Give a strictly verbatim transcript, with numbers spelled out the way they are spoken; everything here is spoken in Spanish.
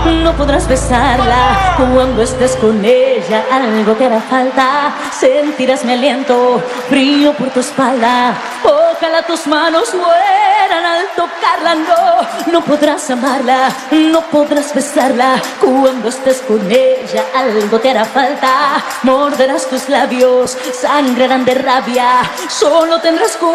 no podrás besarla. Cuando estés con ella algo te hará falta. Sentirás mi aliento frío por tu espalda. Ojalá tus manos mueran al tocarla. No, no podrás amarla, no podrás besarla. Cuando estés con ella algo te hará falta. Morderás tus labios, sangrarán de rabia. Solo tendrás